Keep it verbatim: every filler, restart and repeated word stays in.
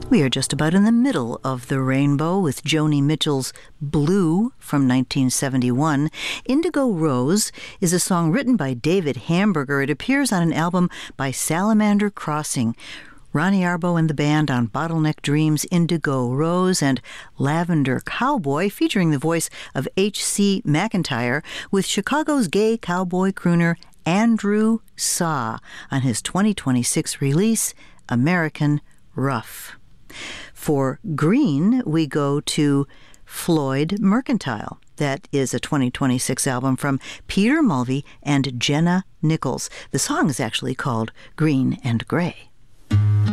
We are just about in the middle of the rainbow with Joni Mitchell's Blue from nineteen seventy-one. Indigo Rose is a song written by David Hamburger. It appears on an album by Salamander Crossing. Ronnie Arbo and the band on Bottleneck Dreams, Indigo Rose, and Lavender Cowboy, featuring the voice of H C McEntire with Chicago's gay cowboy crooner Andrew Saw on his twenty twenty-six release, American Rough. For Green, we go to Floyd Mercantile. That is a twenty twenty-six album from Peter Mulvey and Jenna Nichols. The song is actually called Green and Gray.